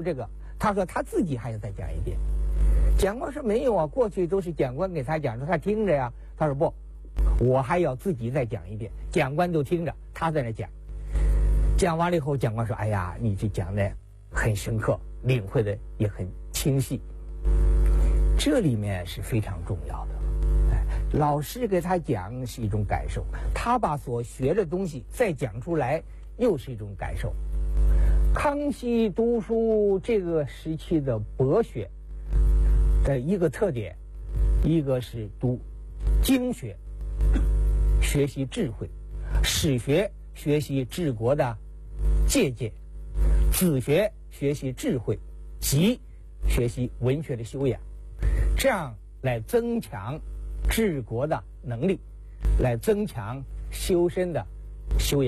这个，他说他自己还要再讲一遍。讲官说没有啊，过去都是讲官给他讲的，他听着呀。他说不，我还要自己再讲一遍。讲官都听着，他在那讲。讲完了以后，讲官说：“哎呀，你这讲的很深刻，领会的也很清晰。”这里面是非常重要的。老师给他讲是一种感受，他把所学的东西再讲出来，又是一种感受。康熙读书这个时期的博学的一个特点，一个是读经学，学习智慧；史学学习治国的借鉴；子学学习智慧；集学习文学的修养。这样来增强治国的能力，来增强修身的修养。